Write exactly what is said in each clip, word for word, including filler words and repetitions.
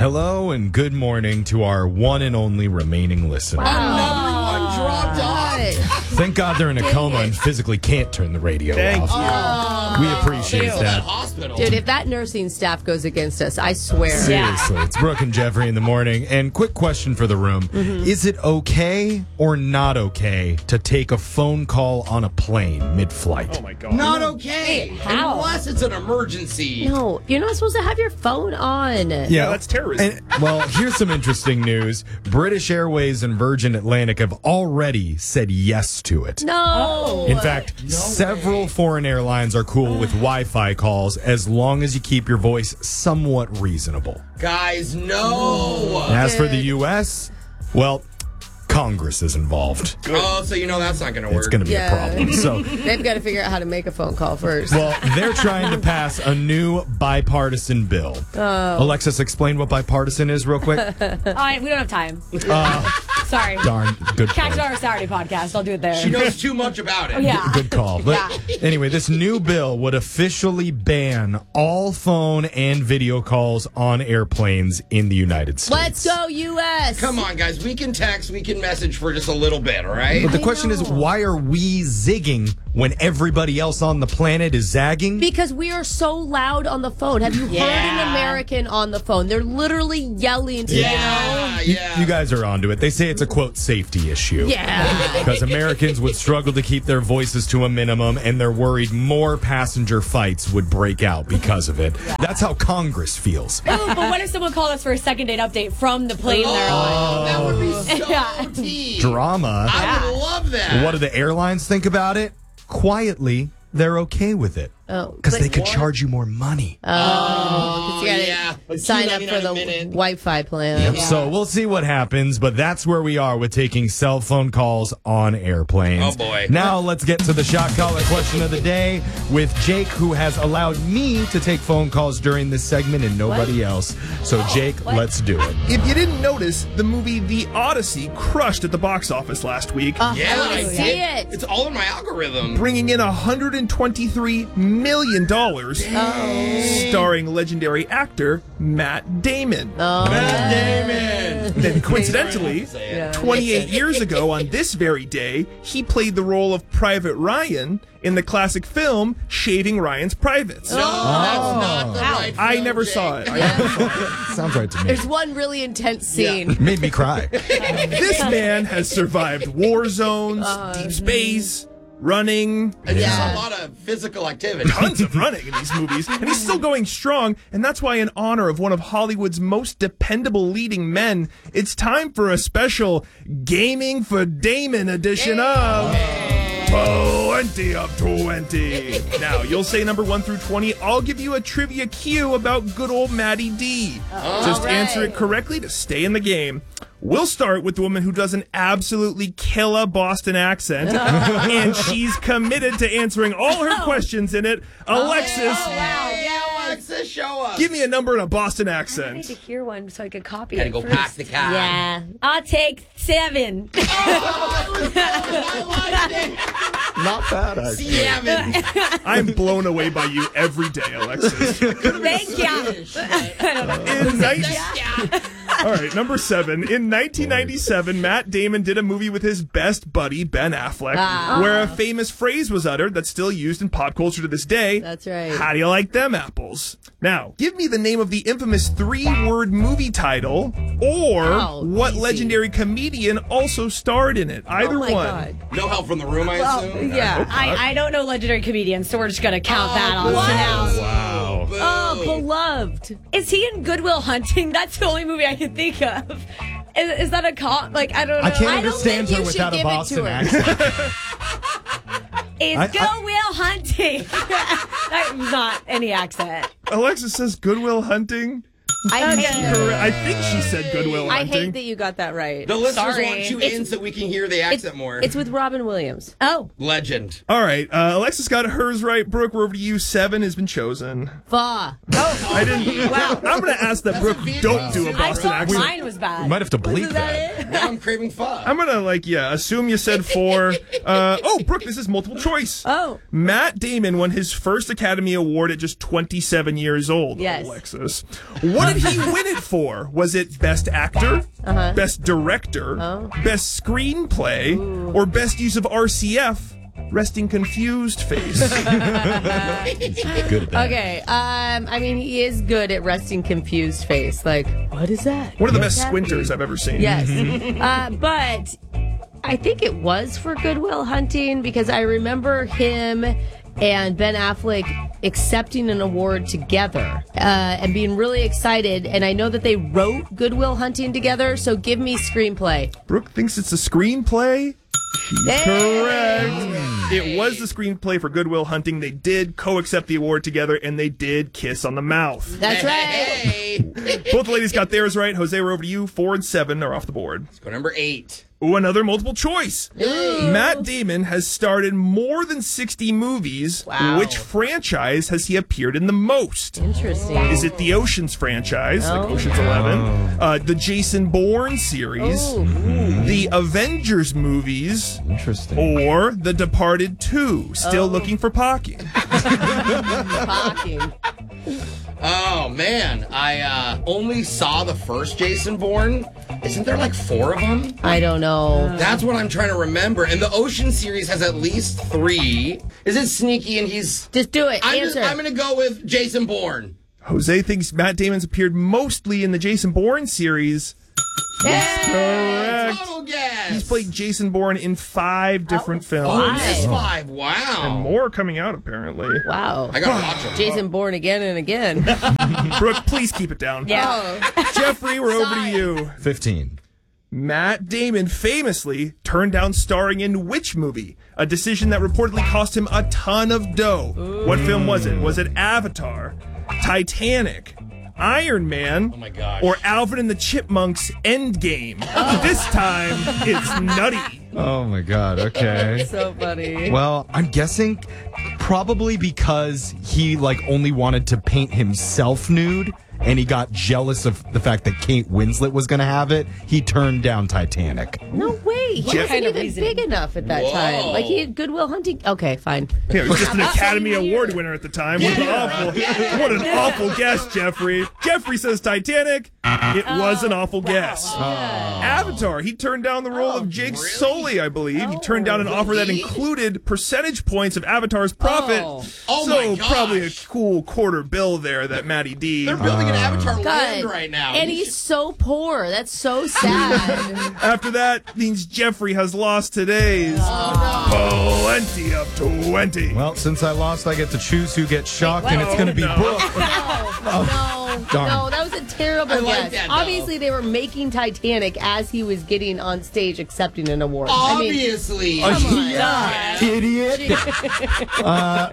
Hello and good morning to our one and only remaining listener. Everyone dropped off. Thank God they're in a coma and physically can't turn the radio Thank off. you. Oh, We appreciate that that. hospital. Dude, if that nursing staff goes against us, I swear. Seriously, it's Brooke and Jeffrey in the morning. And quick question for the room. Mm-hmm. Is it okay or not okay to take a phone call on a plane mid-flight? Oh, my God. Not okay. How? Unless it's an emergency. No, you're not supposed to have your phone on. Yeah, that's terrorism. And, well, here's some interesting news. British Airways and Virgin Atlantic have already said yes to it. No. In fact, several foreign airlines are cool with Wi-Fi calls as long as you keep your voice somewhat reasonable. Guys, no. As for the U S, well, Congress is involved. Oh, so you know that's not going to work. It's going to be Yeah. a problem. So, They've got to figure out how to make a phone call first. well, they're trying to pass a new bipartisan bill. Oh. Alexis, explain what bipartisan is real quick. Uh, we don't have time. Uh, Sorry. darn, good Catch call. our Saturday podcast. I'll do it there. She knows too much about it. yeah. Good call. But anyway, this new bill would officially ban all phone and video calls on airplanes in the United States. Let's go, U S Come on, guys. We can text, we can message for just a little bit, all right? But the I question is, know. why are we zigging when everybody else on the planet is zagging? Because we are so loud on the phone. Have you heard Yeah. an American on the phone? They're literally yelling to Yeah, You- yeah. You guys are onto it. They say it's a, quote, safety issue. Yeah. Because Americans would struggle to keep their voices to a minimum, and they're worried more passenger fights would break out because of it. That's how Congress feels. Ooh, but what if someone called us for a second date update from the plane they're on? Oh, that would be so Yeah. tea. Drama. I would love that. What do the airlines think about it? Quietly, they're okay with it. Oh, Because but- they could charge you more money. Oh, you gotta yeah. Like sign up two for the ninety-nine a minute. Wi-Fi plan. So we'll see what happens, but that's where we are with taking cell phone calls on airplanes. Oh, boy. Now let's get to the shot collar question of the day with Jake, who has allowed me to take phone calls during this segment and nobody else. So Jake, let's do it. If you didn't notice, the movie The Odyssey crushed at the box office last week, Yeah, I I see did. it. It's all in my algorithm. bringing in one hundred twenty-three million dollars, starring legendary actor Matt Damon. Oh, Matt Damon. Then coincidentally, yeah. twenty-eight years ago on this very day, he played the role of Private Ryan in the classic film Shaving Ryan's Privates. No, that's not the right I film, never Jake. saw it. I- Sounds right to me. There's one really intense scene. Made me cry. This man has survived war zones, deep space, running, And Yeah. just a lot of physical activity. tons of running in these movies, and he's still going strong. And that's why, in honor of one of Hollywood's most dependable leading men, it's time for a special Gaming for Damon edition of twenty of twenty. Now, you'll say number one through twenty. I'll give you a trivia cue about good old Matty D. Just right. answer it correctly to stay in the game. We'll start with the woman who does an absolutely killer Boston accent, and she's committed to answering all her questions in it. Alexis, Yeah, Alexis, show us. give me a number in a Boston I need accent. to hear one so I could copy Gotta it. go first. pack the car. Yeah. I'll take seven. Not bad, Seven. I'm blown away by you every day, Alexis. Thank you. In nineteen All right, number seven. In nineteen ninety-seven, Matt Damon did a movie with his best buddy, Ben Affleck, where a famous phrase was uttered that's still used in pop culture to this day. That's right. How do you like them apples? Now, give me the name of the infamous three-word movie title, or Oh, what easy. legendary comedian also starred in it. Either Oh my one. God. No help from the room, I assume? Yeah. I, I don't know legendary comedians, so we're just going to count that on what? now. Wow. Boo. Oh, beloved. Is he in Goodwill Hunting? That's the only movie I can think of. Is, is that a con? Like, I don't know. I can't I don't understand think her you should without a give it to Boston her. accent. Is I- I- Goodwill Hunting? That was not any accent. Alexis says Goodwill Hunting. I Okay. hate, Correct. I think she said Goodwill I Hunting. hate that you got that right. The listeners Sorry. want you It's- in so we can hear the accent more. It's with Robin Williams. Oh. Legend. All right, uh, Alexis got hers right. Brooke, we're over to you. Seven has been chosen. Fa. I didn't. Wow. I'm going to ask that Brooke don't do a I Boston thought accent. mine was bad. We might have to bleep Wasn't that. it? Now I'm craving pho. I'm going to, like, yeah, assume you said four. Uh, oh, Brooke, this is multiple choice. Oh. Matt Damon won his first Academy Award at just twenty-seven years old. Yes. Alexis. What did he win it for? Was it Best Actor, Uh-huh. Best Director, Oh. Best Screenplay, or Best Use of R C F? Resting confused face. Good at that. Okay. Um. I mean, he is good at resting confused face. Like, what is that? One of the best What's squinters I've ever seen. Yes. uh, but I think it was for Good Will Hunting because I remember him and Ben Affleck accepting an award together uh, and being really excited. And I know that they wrote Good Will Hunting together. So give me screenplay. Brooke thinks it's a screenplay. She's Hey! correct. It was the screenplay for Good Will Hunting. They did co-accept the award together, and they did kiss on the mouth. That's right. Hey, Both the ladies got theirs right. Jose, we're over to you. Four and seven are off the board. let's go number eight. Ooh, another multiple choice. Matt Damon has starred in more than sixty movies. Wow. Which franchise has he appeared in the most? Interesting. Is it the Oceans franchise, like Oh. Oceans eleven, uh, the Jason Bourne series, Ooh. the Avengers movies, Interesting. or The Departed two? Still Oh. looking for Pocky. Talking. Oh man, I uh, only saw the first Jason Bourne. Isn't there like four of them? I don't know. That's what I'm trying to remember. And the Ocean series has at least three. Is it sneaky? And he's. Just do it. I'm, Answer. just, I'm gonna go with Jason Bourne. Jose thinks Matt Damon's appeared mostly in the Jason Bourne series. Correct. Total guess. He's played Jason Bourne in five different Oh, films. this five. Wow. And more coming out, apparently. Wow. I gotta watch them. Jason Bourne again and again. Brooke, please keep it down. Yeah. Jeffrey, we're over to Sorry. you. fifteen. Matt Damon famously turned down starring in which movie? A decision that reportedly cost him a ton of dough. What film was it? Was it Avatar, Titanic, Iron Man, Oh my gosh. or Alvin and the Chipmunks Endgame? This time, it's Nutty. Oh my God. Okay. So funny. Well, I'm guessing probably because he like only wanted to paint himself nude and he got jealous of the fact that Kate Winslet was going to have it. He turned down Titanic. No way. He Jeff- wasn't Kind of even reasoning. big enough at that Whoa. time. Like he had Good Will Hunting. Okay, fine. Yeah, he was just an Academy Award winner at the time. What an awful, what an awful guess, Jeffrey. Jeffrey says Titanic. It was an awful guess. Avatar. He turned down the role of Jake really? Sully, I believe. He turned down an offer that really? included percentage points of Avatar's profit. Oh. Oh so my gosh. probably a cool quarter bill there that Matty D. They're building an Avatar land God. right now. And You he's should- so poor. That's so sad. After that means Jeffrey has lost today's plenty of twenty. Well, since I lost, I get to choose who gets shocked, and it's going to be No. Brooke. no, no, darn. no. That was a terrible I like guess. that, though. Obviously, they were making Titanic as he was getting on stage accepting an award. I mean, Obviously. come on. Yeah, idiot. uh,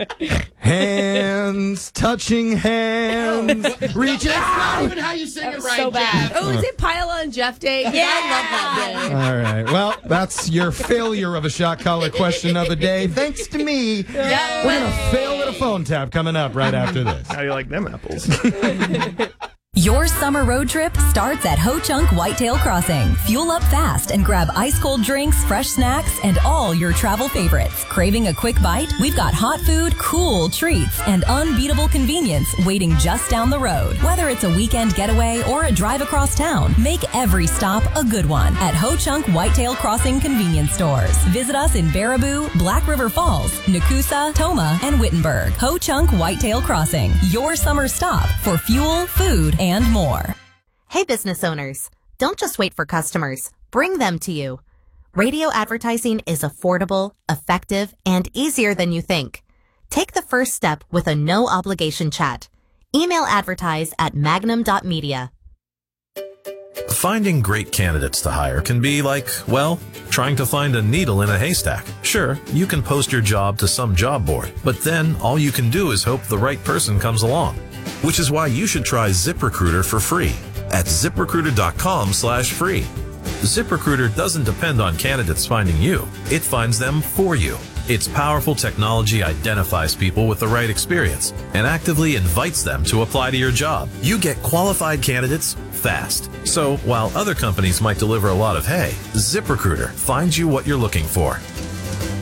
hands touching hands, reach That's out. not even how you sing it was right, so bad. Jeff. Oh, is it Pile on Jeff Day? 'Cause I love that day. All right. Well, that's your failure of a shot collar question of the day. Thanks to me. Yeah. We're going to fail at a phone tap coming up right after this. How do you like them apples? Your summer road trip starts at Ho Chunk Whitetail Crossing. Fuel up fast and grab ice cold drinks, fresh snacks, and all your travel favorites. Craving a quick bite? We've got hot food, cool treats, and unbeatable convenience waiting just down the road. Whether it's a weekend getaway or a drive across town, make every stop a good one at Ho Chunk Whitetail Crossing convenience stores. Visit us in Baraboo, Black River Falls, Nakusa, Toma, and Wittenberg. Ho Chunk Whitetail Crossing, your summer stop for fuel, food, and more. Hey business owners, don't just wait for customers. Bring them to you. Radio advertising is affordable, effective, and easier than you think. Take the first step with a no-obligation chat. Email advertise at magnum dot media. Finding great candidates to hire can be like, well, trying to find a needle in a haystack. Sure, you can post your job to some job board, but then all you can do is hope the right person comes along. Which is why you should try ZipRecruiter for free at ziprecruiter.com slash free. ZipRecruiter doesn't depend on candidates finding you. It finds them for you. Its powerful technology identifies people with the right experience and actively invites them to apply to your job. You get qualified candidates fast. So while other companies might deliver a lot of hay, ZipRecruiter finds you what you're looking for.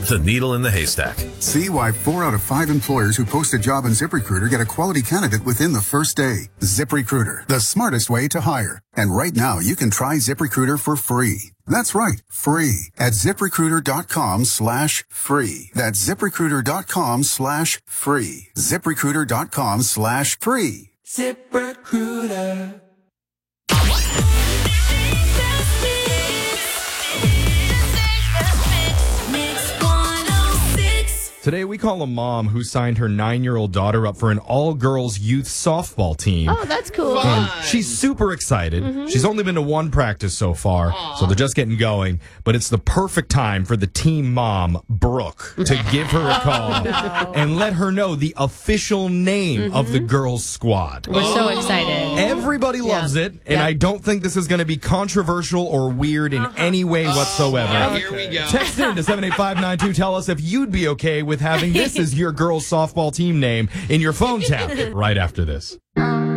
the needle in the haystack. See why four out of five employers who post a job on ZipRecruiter get a quality candidate within the first day. ZipRecruiter, the smartest way to hire. And right now, you can try ZipRecruiter for free. That's right, free at ZipRecruiter.com slash free. That's ZipRecruiter.com slash free. ZipRecruiter.com slash free. ZipRecruiter. Today, we call a mom who signed her nine-year-old daughter up for an all-girls youth softball team. Oh, that's cool. And she's super excited. Mm-hmm. She's only been to one practice so far, Aww. so they're just getting going. But it's the perfect time for the team mom, Brooke, to give her a call no. and let her know the official name mm-hmm. of the girls' squad. We're oh. so excited. Everybody loves yeah. it, and yeah. I don't think this is going to be controversial or weird in uh-huh. any way whatsoever. Oh, here we go. Text in to seven eight five nine two. Tell us if you'd be okay with having this as your girls' softball team name in your phone tap right after this.